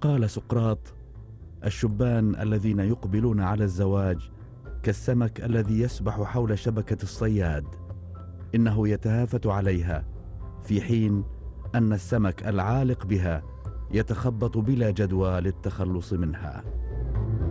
قال سقراط: الشبان الذين يقبلون على الزواج كالسمك الذي يسبح حول شبكة الصياد، إنه يتهافت عليها، في حين أن السمك العالق بها يتخبط بلا جدوى للتخلص منها.